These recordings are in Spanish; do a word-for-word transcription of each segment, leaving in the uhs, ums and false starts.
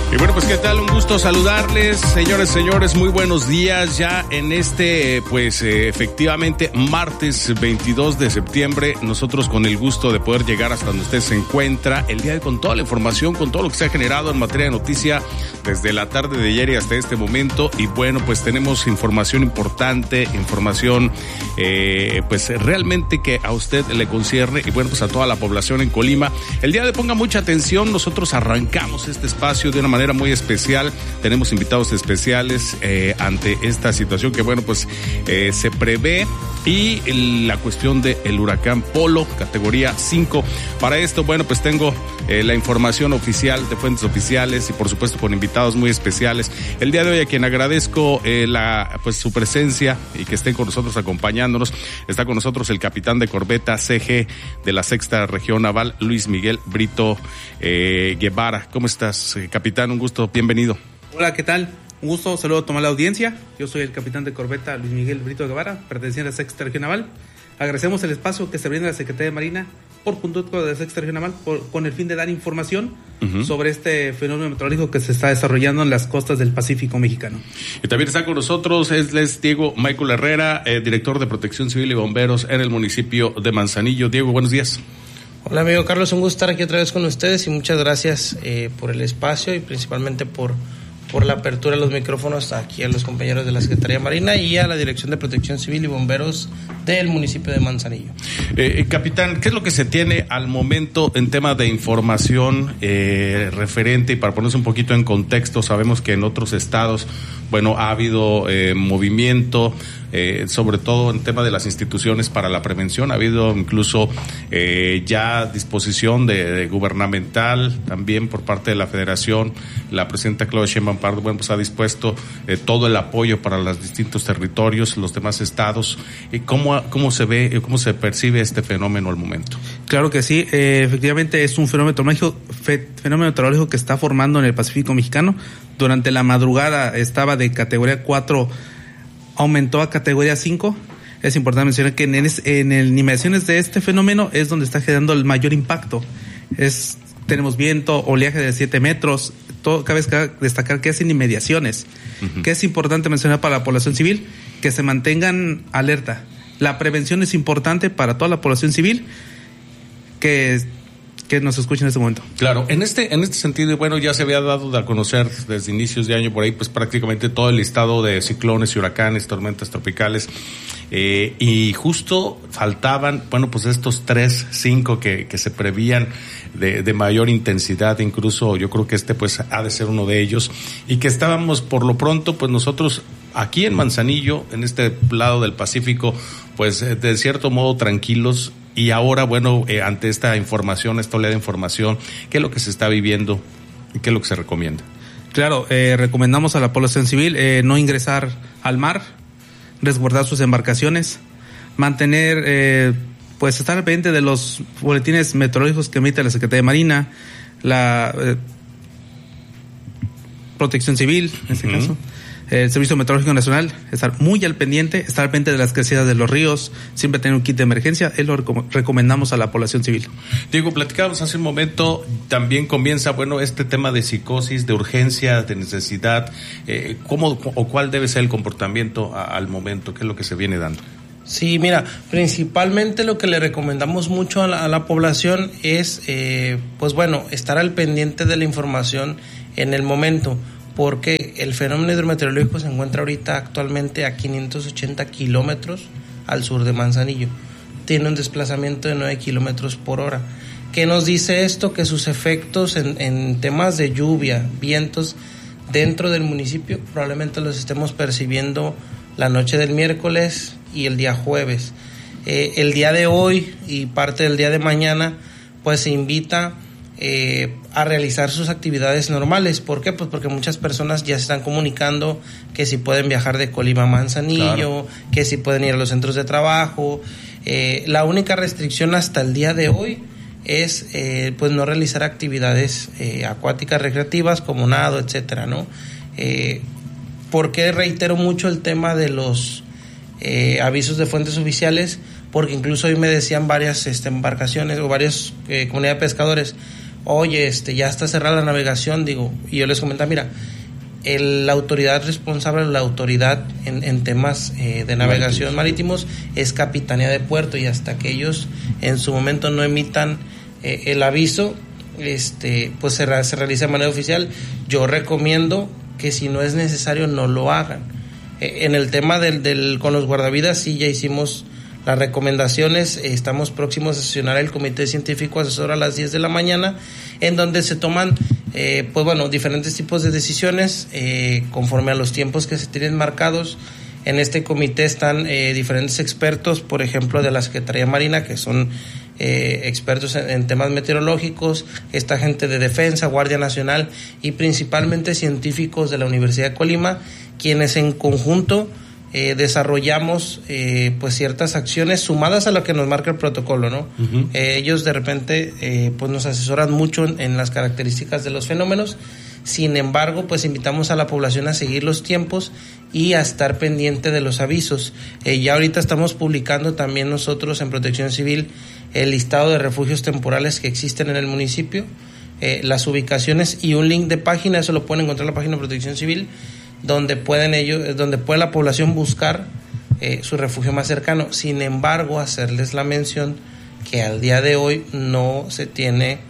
Y bueno, pues qué tal, un gusto saludarles, señores, señores, muy buenos días ya en este, pues eh, efectivamente, martes veintidós de septiembre, nosotros con el gusto de poder llegar hasta donde usted se encuentra, el día de hoy con toda la información, con todo lo que se ha generado en materia de noticia desde la tarde de ayer y hasta este momento, y bueno, pues tenemos información importante, información eh, pues realmente que a usted le concierne, y bueno, pues a toda la población en Colima. El día de hoy ponga mucha atención, nosotros arrancamos este espacio de una manera manera muy especial, tenemos invitados especiales eh, ante esta situación que bueno pues eh, se prevé, y la cuestión del huracán Polo, categoría cinco. Para esto, bueno, pues tengo eh, la información oficial de fuentes oficiales y por supuesto con invitados muy especiales. El día de hoy a quien agradezco eh, la pues su presencia y que estén con nosotros acompañándonos, está con nosotros el capitán de corbeta C G de la Sexta Región Naval, Luis Miguel Brito eh, Guevara. ¿Cómo estás, eh, capitán? Un gusto, bienvenido. Hola, ¿qué tal? Un gusto, saludo a toda la audiencia. Yo soy el capitán de corbeta Luis Miguel Brito Guevara, perteneciente a la Sexta Región Naval. Agradecemos el espacio que se brinda a la Secretaría de Marina por conducto de la Sexta Región Naval por, con el fin de dar información uh-huh. sobre este fenómeno meteorológico que se está desarrollando en las costas del Pacífico mexicano. Y también está con nosotros es, es Diego Michael Herrera, eh, director de Protección Civil y Bomberos en el municipio de Manzanillo. Diego, buenos días. Hola amigo Carlos, un gusto estar aquí otra vez con ustedes y muchas gracias eh, por el espacio y principalmente por, por la apertura de los micrófonos aquí a los compañeros de la Secretaría de Marina y a la Dirección de Protección Civil y Bomberos del municipio de Manzanillo. Eh, capitán, ¿qué es lo que se tiene al momento en tema de información eh, referente? Y para ponerse un poquito en contexto, sabemos que en otros estados, bueno, ha habido eh, movimiento, eh, sobre todo en tema de las instituciones para la prevención, ha habido incluso eh, ya disposición de, de gubernamental también por parte de la Federación. La presidenta Claudia Sheinbaum Pardo, bueno, pues ha dispuesto eh, todo el apoyo para los distintos territorios, los demás estados. ¿Y cómo, cómo se ve, cómo se percibe este fenómeno al momento? Claro que sí, eh, efectivamente es un fenómeno meteorológico, fenómeno meteorológico que está formando en el Pacífico mexicano. Durante la madrugada estaba de categoría cuatro, aumentó a categoría cinco. Es importante mencionar que en, es, en el inmediaciones de este fenómeno es donde está generando el mayor impacto. Es, tenemos viento, oleaje de siete metros. Todo, cabe destacar que es en inmediaciones. Uh-huh. Que es importante mencionar para la población civil que se mantengan alerta. La prevención es importante para toda la población civil que, que nos escuchen en este momento. Claro, en este, en este sentido, bueno, ya se había dado a conocer desde inicios de año por ahí, pues prácticamente todo el listado de ciclones y huracanes, tormentas tropicales, eh, y justo faltaban, bueno, pues estos tres, cinco que, que se prevían de, de mayor intensidad, incluso yo creo que este pues ha de ser uno de ellos, y que estábamos por lo pronto, pues nosotros aquí en Manzanillo, en este lado del Pacífico, pues de cierto modo tranquilos. Y ahora, bueno, eh, ante esta información, esta oleada de información, ¿qué es lo que se está viviendo y qué es lo que se recomienda? Claro, eh, recomendamos a la población civil eh, no ingresar al mar, resguardar sus embarcaciones, mantener, eh, pues estar al pendiente de los boletines meteorológicos que emite la Secretaría de Marina, la eh, Protección Civil, en este uh-huh. caso. El Servicio Meteorológico Nacional, estar muy al pendiente, estar al pendiente de las crecidas de los ríos, siempre tener un kit de emergencia, es lo que recomendamos a la población civil. Diego, platicábamos hace un momento, también comienza, bueno, este tema de psicosis, de urgencia, de necesidad, eh, ¿cómo o cuál debe ser el comportamiento a, al momento? ¿Qué es lo que se viene dando? Sí, mira, principalmente lo que le recomendamos mucho a la, a la población es, eh, pues bueno, estar al pendiente de la información en el momento, porque el fenómeno hidrometeorológico se encuentra ahorita actualmente a quinientos ochenta kilómetros al sur de Manzanillo. Tiene un desplazamiento de nueve kilómetros por hora. ¿Qué nos dice esto? Que sus efectos en, en temas de lluvia, vientos dentro del municipio probablemente los estemos percibiendo la noche del miércoles y el día jueves. Eh, el día de hoy y parte del día de mañana pues se invita Eh, a realizar sus actividades normales. ¿Por qué? Pues porque muchas personas ya se están comunicando que si pueden viajar de Colima a Manzanillo, claro. que si pueden ir a los centros de trabajo. Eh, la única restricción hasta el día de hoy es eh, pues no realizar actividades eh, acuáticas recreativas como nado, etcétera, ¿no? Eh, ¿Por qué reitero mucho el tema de los eh, avisos de fuentes oficiales? Porque incluso hoy me decían varias este, embarcaciones o varias eh, comunidades de pescadores: oye, este, ya está cerrada la navegación, digo, y yo les comentaba, mira, el, la autoridad responsable, la autoridad en, en temas eh, de navegación marítimos es Capitanía de Puerto, y hasta que ellos en su momento no emitan eh, el aviso, este, pues se, se realiza de manera oficial. Yo recomiendo que si no es necesario no lo hagan. Eh, en el tema del, del con los guardavidas sí ya hicimos las recomendaciones, eh, estamos próximos a sesionar el comité científico asesor a las diez de la mañana, en donde se toman eh, pues bueno, diferentes tipos de decisiones eh, conforme a los tiempos que se tienen marcados. En este comité están eh, diferentes expertos, por ejemplo, de la Secretaría Marina, que son eh, expertos en, en temas meteorológicos, esta gente de Defensa, Guardia Nacional y principalmente científicos de la Universidad de Colima, quienes en conjunto eh, desarrollamos eh, pues ciertas acciones sumadas a lo que nos marca el protocolo, ¿no? Uh-huh. Eh, ellos de repente eh, pues nos asesoran mucho en, en las características de los fenómenos. Sin embargo, pues invitamos a la población a seguir los tiempos y a estar pendiente de los avisos. Eh, ya ahorita estamos publicando también nosotros en Protección Civil el listado de refugios temporales que existen en el municipio, eh, las ubicaciones y un link de página, eso lo pueden encontrar en la página de Protección Civil, donde pueden ellos, donde puede la población buscar eh, su refugio más cercano. Sin embargo, hacerles la mención que al día de hoy no se tiene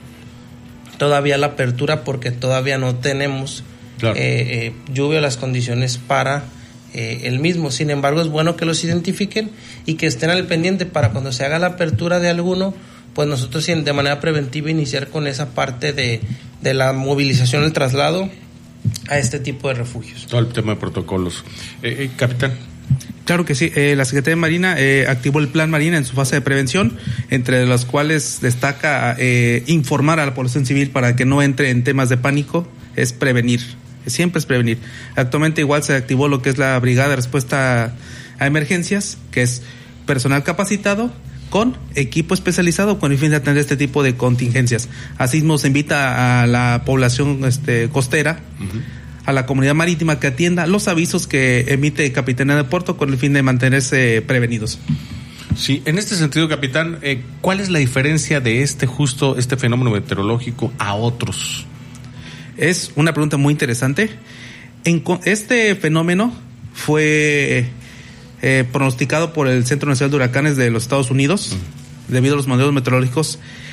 todavía la apertura porque todavía no tenemos claro. eh, eh, lluvia o las condiciones para eh, el mismo. Sin embargo, es bueno que los identifiquen y que estén al pendiente para cuando se haga la apertura de alguno, pues nosotros de manera preventiva iniciar con esa parte de, de la movilización, el traslado a este tipo de refugios. Todo el tema de protocolos. Eh, eh, capitán. Claro que sí, eh, la Secretaría de Marina eh, activó el Plan Marina en su fase de prevención, entre los cuales destaca eh, informar a la población civil para que no entre en temas de pánico, es prevenir, siempre es prevenir. Actualmente igual se activó lo que es la Brigada de Respuesta a Emergencias, que es personal capacitado con equipo especializado con el fin de atender este tipo de contingencias. Así mismo se invita a la población este, costera, uh-huh, a la comunidad marítima que atienda los avisos que emite Capitanía de Puerto con el fin de mantenerse prevenidos. Sí, en este sentido, capitán, eh, ¿cuál es la diferencia de este justo este fenómeno meteorológico a otros? Es una pregunta muy interesante. En, este fenómeno fue eh, pronosticado por el Centro Nacional de Huracanes de los Estados Unidos, uh-huh, debido a los modelos meteorológicos.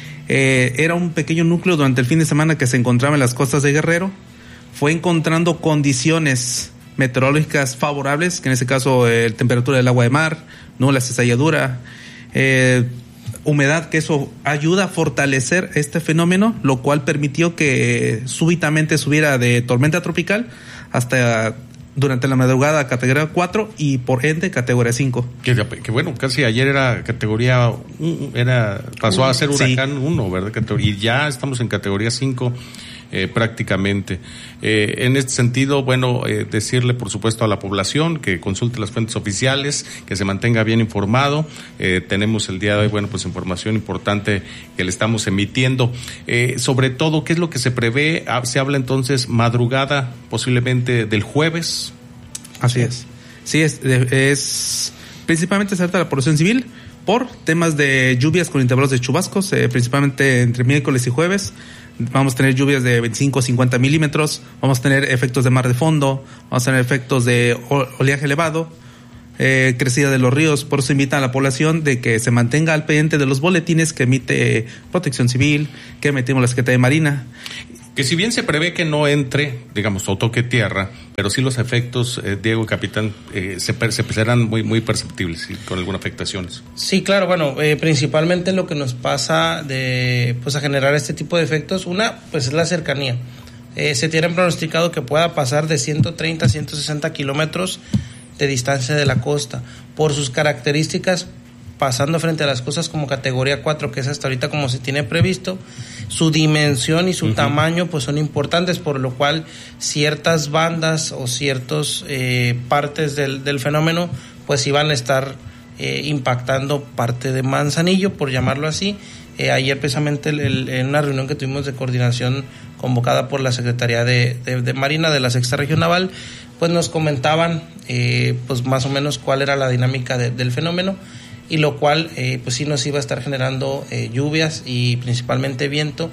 Eh, era un pequeño núcleo durante el fin de semana que se encontraba en las costas de Guerrero. Fue encontrando condiciones meteorológicas favorables, que en este caso eh, temperatura del agua de mar, no la cizalladura, eh, humedad, que eso ayuda a fortalecer este fenómeno, lo cual permitió que súbitamente subiera de tormenta tropical hasta durante la madrugada a categoría cuatro y por ende categoría cinco. Que, que bueno, casi ayer era categoría era pasó a ser huracán sí. uno, ¿verdad? Y ya estamos en categoría cinco. Eh, prácticamente. Eh, en este sentido, bueno, eh, decirle por supuesto a la población que consulte las fuentes oficiales, que se mantenga bien informado. Eh, tenemos el día de hoy, bueno, pues información importante que le estamos emitiendo. Eh, sobre todo, ¿qué es lo que se prevé? Ah, se habla entonces madrugada posiblemente del jueves. Así es. Sí, es, es principalmente se trata de la población civil por temas de lluvias con intervalos de chubascos, eh, principalmente entre miércoles y jueves. Vamos a tener lluvias de veinticinco a cincuenta milímetros, vamos a tener efectos de mar de fondo, vamos a tener efectos de oleaje elevado, eh, crecida de los ríos. Por eso invitan a la población de que se mantenga al pendiente de los boletines que emite Protección Civil, que emitimos la Secretaría de Marina. Que si bien se prevé que no entre, digamos, o toque tierra, pero sí los efectos, eh, Diego y capitán, eh, se, se serán muy muy perceptibles, ¿sí? Con algunas afectaciones. Sí, claro, bueno, eh, principalmente lo que nos pasa de pues a generar este tipo de efectos, una, pues es la cercanía. Eh, se tiene pronosticado que pueda pasar de ciento treinta a ciento sesenta kilómetros de distancia de la costa. Por sus características, pasando frente a las costas como categoría cuatro, que es hasta ahorita como se tiene previsto, su dimensión y su uh-huh. tamaño pues son importantes, por lo cual ciertas bandas o ciertas eh, partes del, del fenómeno pues iban a estar eh, impactando parte de Manzanillo, por llamarlo así. Eh, ayer precisamente el, el, en una reunión que tuvimos de coordinación convocada por la Secretaría de, de, de Marina de la Sexta Región Naval, pues nos comentaban eh, pues más o menos cuál era la dinámica de, del fenómeno, y lo cual eh, pues sí nos iba a estar generando eh, lluvias y principalmente viento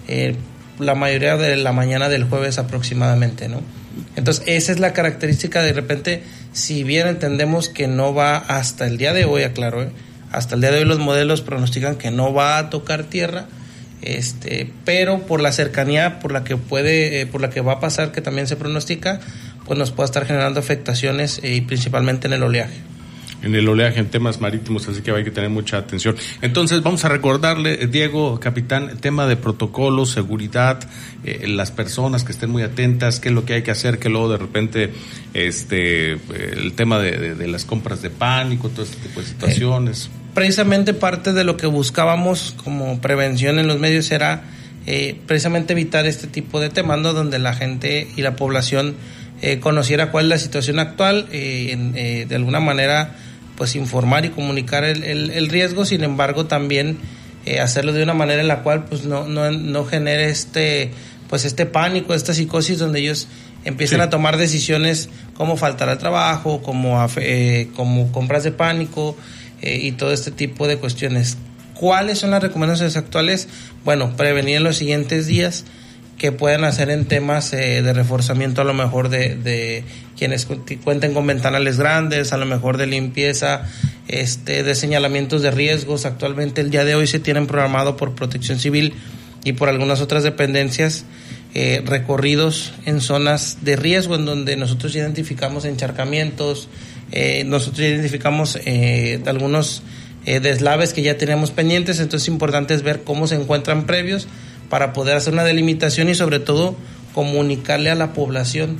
eh, la mayoría de la mañana del jueves aproximadamente, ¿no? Entonces esa es la característica. De repente, si bien entendemos que no va hasta el día de hoy, aclaro, ¿eh? hasta el día de hoy los modelos pronostican que no va a tocar tierra, este, pero por la cercanía por la que puede, eh, por la que va a pasar, que también se pronostica, pues nos puede estar generando afectaciones y eh, principalmente en el oleaje. En el oleaje, en temas marítimos, así que hay que tener mucha atención. Entonces, vamos a recordarle, Diego, capitán, tema de protocolo, seguridad, eh, las personas que estén muy atentas, qué es lo que hay que hacer, que luego de repente, este, el tema de, de, de las compras de pánico, todo este tipo de situaciones. Eh, precisamente parte de lo que buscábamos como prevención en los medios era eh, precisamente evitar este tipo de temas, ¿no? Donde la gente y la población eh, conociera cuál es la situación actual, eh, en, eh, de alguna manera pues informar y comunicar el, el, el riesgo, sin embargo también eh, hacerlo de una manera en la cual pues no, no, no genere este pues este pánico, esta psicosis donde ellos empiezan sí. a tomar decisiones como faltar al trabajo, como, eh, como compras de pánico eh, y todo este tipo de cuestiones. ¿Cuáles son las recomendaciones actuales? Bueno, prevenir en los siguientes días, que puedan hacer en temas eh, de reforzamiento, a lo mejor de, de quienes cuenten con ventanales grandes, a lo mejor de limpieza, este, de señalamientos de riesgos. Actualmente, el día de hoy, se tienen programado por Protección Civil y por algunas otras dependencias eh, recorridos en zonas de riesgo, en donde nosotros identificamos encharcamientos, eh, nosotros identificamos eh, algunos eh, deslaves que ya tenemos pendientes. Entonces, importante es ver cómo se encuentran previos, para poder hacer una delimitación y sobre todo comunicarle a la población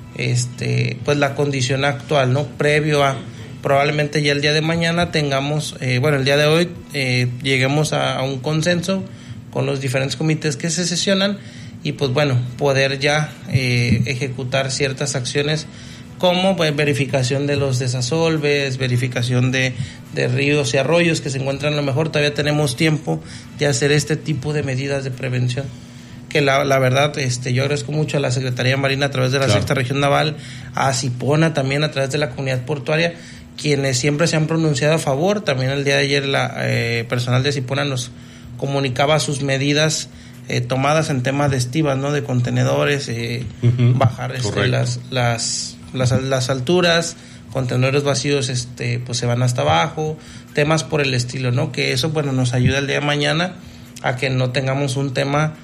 este pues la condición actual, ¿no? Previo a probablemente ya el día de mañana tengamos, eh, bueno, el día de hoy eh, lleguemos a, a un consenso con los diferentes comités que se sesionan y pues bueno, poder ya eh, ejecutar ciertas acciones como pues, verificación de los desasolves, verificación de, de ríos y arroyos que se encuentran. A lo mejor todavía tenemos tiempo de hacer este tipo de medidas de prevención. Que la, la verdad, este, yo agradezco mucho a la Secretaría Marina a través de la claro. Sexta Región Naval, a Cipona también a través de la comunidad portuaria, quienes siempre se han pronunciado a favor. También el día de ayer la eh, personal de Cipona nos comunicaba sus medidas eh, tomadas en temas de estivas, ¿no? De contenedores, eh, uh-huh. bajar este, las las Las, las alturas, contenedores vacíos este pues se van hasta abajo, temas por el estilo, ¿no? Que eso bueno nos ayuda el día de mañana a que no tengamos un tema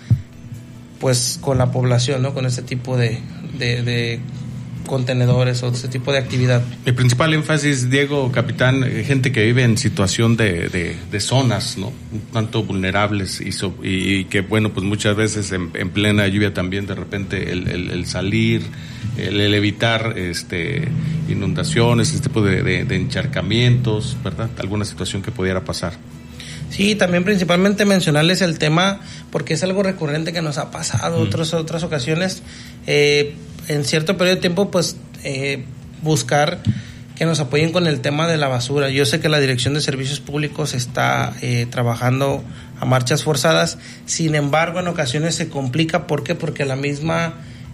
pues con la población, ¿no? Con este tipo de, de, de contenedores o este tipo de actividad. El principal énfasis, Diego, capitán, gente que vive en situación de, de, de zonas, ¿no? Un tanto vulnerables y, so, y, y que, bueno, pues muchas veces en, en plena lluvia también de repente el, el, el salir, el, el evitar este inundaciones, este tipo de, de, de encharcamientos, ¿verdad? Alguna situación que pudiera pasar. Sí, también principalmente mencionarles el tema, porque es algo recurrente que nos ha pasado mm. otras otras ocasiones, eh, en cierto periodo de tiempo, pues eh, buscar que nos apoyen con el tema de la basura. Yo sé que la Dirección de Servicios Públicos está eh, trabajando a marchas forzadas, sin embargo, en ocasiones se complica. ¿Por qué? Porque la misma,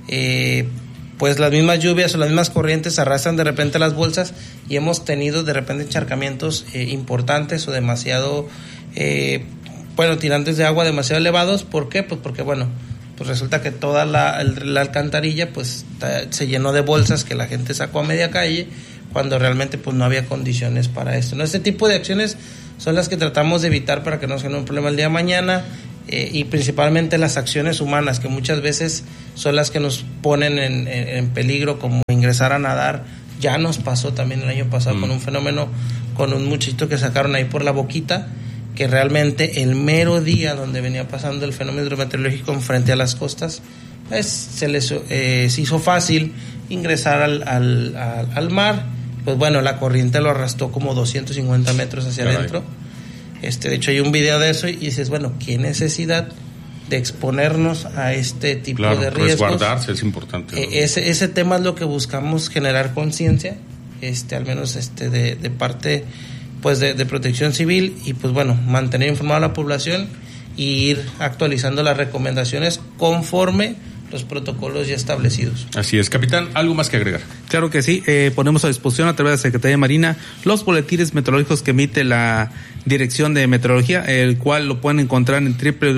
eh, pues las mismas lluvias o las mismas corrientes arrastran de repente las bolsas y hemos tenido de repente encharcamientos eh, importantes o demasiado, eh, bueno, tirantes de agua demasiado elevados. ¿Por qué? Pues porque, bueno, pues resulta que toda la, la alcantarilla pues se llenó de bolsas que la gente sacó a media calle cuando realmente pues no había condiciones para esto, ¿no? Este tipo de acciones son las que tratamos de evitar para que no sea un problema el día de mañana, eh, y principalmente las acciones humanas que muchas veces son las que nos ponen en, en, en peligro, como ingresar a nadar. Ya nos pasó también el año pasado mm. con un fenómeno, con un muchachito que sacaron ahí por la boquita, que realmente el mero día donde venía pasando el fenómeno hidrometeorológico enfrente a las costas, pues se les eh, se hizo fácil ingresar al, al, al, al mar. Pues bueno, la corriente lo arrastró como doscientos cincuenta metros hacia Caray. adentro. Este, de hecho hay un video de eso y dices, bueno, ¿qué necesidad de exponernos a este tipo claro, de riesgos? Resguardarse es importante, ¿no? Eh, ese, ese tema es lo que buscamos generar conciencia, este, al menos este de, de parte pues de, de Protección Civil, y pues bueno, mantener informada a la población y ir actualizando las recomendaciones conforme los protocolos ya establecidos. Así es, capitán, ¿algo más que agregar? Claro que sí, eh, ponemos a disposición a través de la Secretaría de Marina los boletines meteorológicos que emite la Dirección de Meteorología, el cual lo pueden encontrar en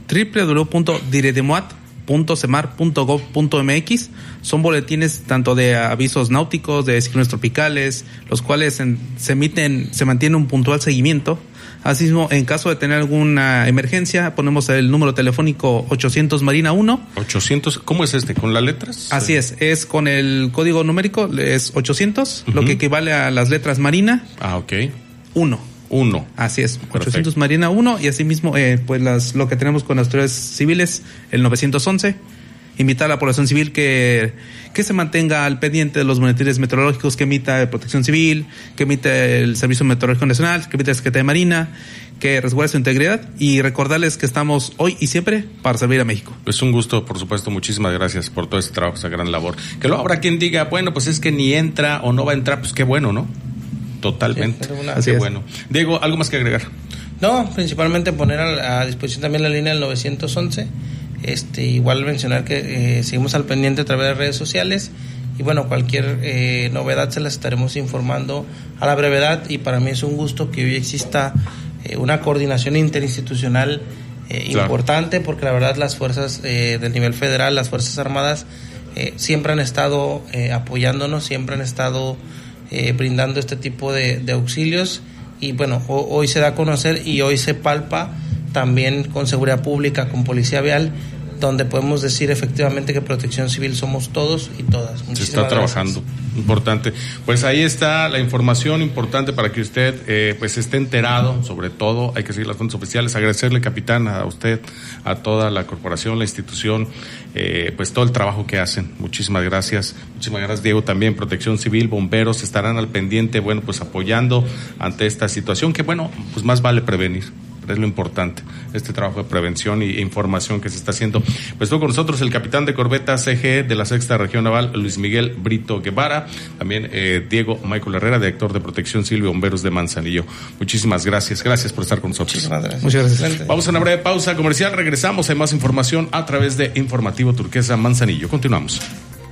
doble u doble u doble u punto diredemoat punto semar punto gov punto m x. Son boletines tanto de avisos náuticos, de ciclones tropicales, los cuales en, se emiten, se mantiene un puntual seguimiento. Asimismo, en caso de tener alguna emergencia, ponemos el número telefónico ochocientos Marina uno. ochocientos, ¿cómo es este? ¿Con las letras? Así es, es con el código numérico, es ochocientos, uh-huh. lo que equivale a las letras Marina. Ah, ok. uno. Uno. Así es, perfecto. ochocientos Marina uno, y asimismo, eh, pues las, lo que tenemos con las autoridades civiles, el novecientos once. Invitar a la población civil que, que se mantenga al pendiente de los boletines meteorológicos que emita Protección Civil, que emite el Servicio Meteorológico Nacional, que emite la Secretaría de Marina, que resguarde su integridad, y recordarles que estamos hoy y siempre para servir a México. Es un gusto, por supuesto, muchísimas gracias por todo este trabajo, esa gran labor. Que luego habrá quien diga, bueno, pues es que ni entra o no va a entrar, pues qué bueno, ¿no? Totalmente. Sí, una... Qué bueno. Diego, ¿algo más que agregar? No, principalmente poner a, a disposición también la línea del novecientos once. Este, igual mencionar que eh, seguimos al pendiente a través de redes sociales, y bueno, cualquier eh, novedad se las estaremos informando a la brevedad, y para mí es un gusto que hoy exista eh, una coordinación interinstitucional eh, claro. importante, porque la verdad las fuerzas eh, del nivel federal, las Fuerzas Armadas eh, siempre han estado eh, apoyándonos, siempre han estado eh, brindando este tipo de, de auxilios, y bueno, ho- hoy se da a conocer y hoy se palpa también con seguridad pública, con policía vial, donde podemos decir efectivamente que Protección Civil somos todos y todas. Muchísimas Se está trabajando, gracias. Importante. Pues ahí está la información importante para que usted eh, pues esté enterado. Sobre todo hay que seguir las fuentes oficiales. Agradecerle, capitán, a usted, a toda la corporación, la institución, eh, pues todo el trabajo que hacen. Muchísimas gracias. Muchísimas gracias, Diego. También Protección Civil, bomberos estarán al pendiente, bueno, pues apoyando ante esta situación que, bueno, pues más vale prevenir. Es lo importante, este trabajo de prevención e información que se está haciendo. Pues estuvo con nosotros el capitán de corbeta C G E de la Sexta Región Naval, Luis Miguel Brito Guevara, también eh, Diego Michael Herrera, director de Protección Civil y Bomberos de Manzanillo. Muchísimas gracias, gracias por estar con nosotros. Muchísimas gracias. Muchas gracias. Vamos a una breve pausa comercial, regresamos, hay más información a través de Informativo Turquesa Manzanillo. Continuamos.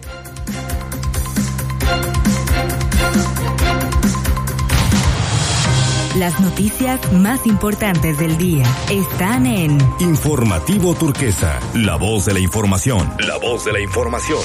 Las noticias más importantes del día están en Informativo Turquesa, la voz de la información. La voz de la información.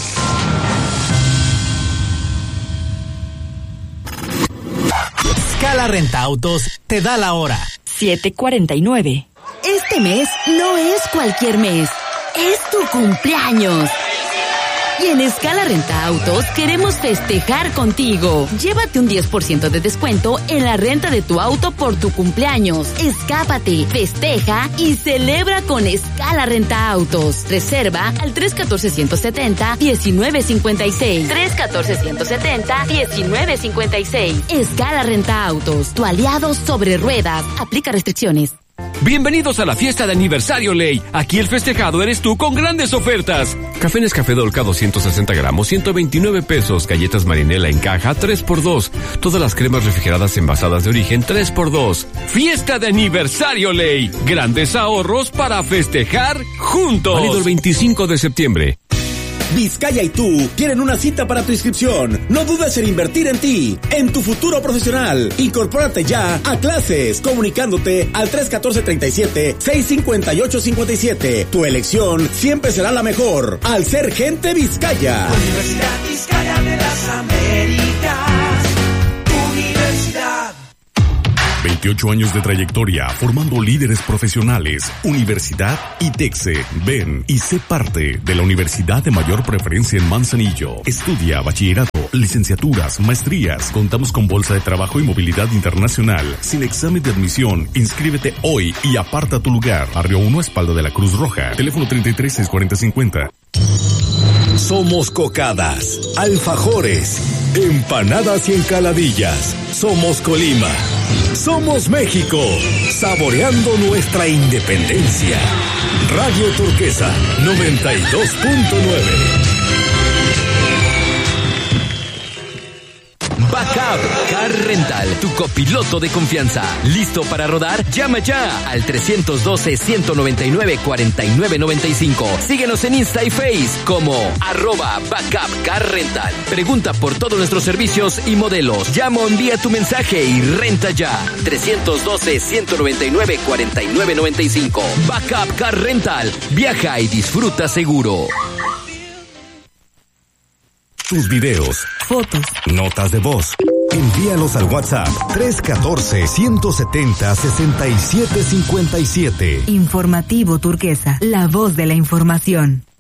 Scala Renta Autos te da la hora. siete cuarenta y nueve. Este mes no es cualquier mes, es tu cumpleaños. Y en Scala Renta Autos queremos festejar contigo. Llévate un diez por ciento de descuento en la renta de tu auto por tu cumpleaños. Escápate, festeja y celebra con Scala Renta Autos. Reserva al tres uno cuatro, uno siete cero, uno nueve cinco seis. tres uno cuatro, uno siete cero, uno nueve cinco seis. Scala Renta Autos, tu aliado sobre ruedas. Aplica restricciones. Bienvenidos a la fiesta de aniversario Ley. Aquí el festejado eres tú con grandes ofertas. Café Nescafé Dolca doscientos sesenta gramos, ciento veintinueve pesos. Galletas Marinela en caja, tres por dos. Todas las cremas refrigeradas envasadas de origen, tres por dos. Fiesta de aniversario Ley. Grandes ahorros para festejar juntos. Válido el veinticinco de septiembre. Vizcaya y tú tienen una cita para tu inscripción. No dudes en invertir en ti, en tu futuro profesional. Incorpórate ya a clases, comunicándote al tres uno cuatro, tres siete, seis cinco ocho cinco siete. Tu elección siempre será la mejor, al ser gente Vizcaya. Universidad Vizcaya de las Américas. Universidad. veintiocho años de trayectoria formando líderes profesionales. Universidad ITEXE. Ven y sé parte de la universidad de mayor preferencia en Manzanillo. Estudia bachillerato, licenciaturas, maestrías. Contamos con bolsa de trabajo y movilidad internacional. Sin examen de admisión, inscríbete hoy y aparta tu lugar. Barrio uno, espalda de la Cruz Roja. Teléfono treinta y tres, seiscientos cuarenta, cincuenta. Somos cocadas, alfajores, empanadas y encaladillas. Somos Colima. Somos México, saboreando nuestra independencia. Radio Turquesa noventa y dos punto nueve. Backup Car Rental, tu copiloto de confianza. ¿Listo para rodar? Llama ya al trescientos doce, ciento noventa y nueve, cuarenta y nueve noventa y cinco. Síguenos en Insta y Face como arroba Backup Car Rental. Pregunta por todos nuestros servicios y modelos. Llama o envía tu mensaje y renta ya. trescientos doce, ciento noventa y nueve, cuarenta y nueve noventa y cinco. Backup Car Rental. Viaja y disfruta seguro. Tus videos, Fotos, notas de voz. Envíalos al WhatsApp tres uno cuatro, uno siete cero, seis siete cinco siete. Informativo Turquesa, la voz de la información.